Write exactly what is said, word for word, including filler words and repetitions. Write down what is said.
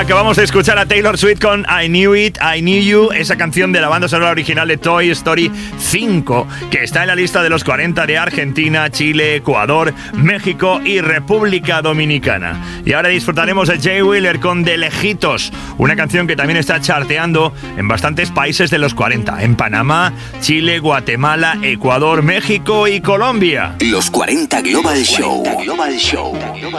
Acabamos de escuchar a Taylor Swift con I Knew It, I Knew You, esa canción de la banda sonora original de Toy Story cinco, que está en la lista de los cuarenta de Argentina, Chile, Ecuador, México y República Dominicana. Y ahora disfrutaremos de Jay Wheeler con De Lejitos, una canción que también está charteando en bastantes países de los cuarenta, en Panamá, Chile, Guatemala, Ecuador, México y Colombia. Los cuarenta Global Show. Global Show.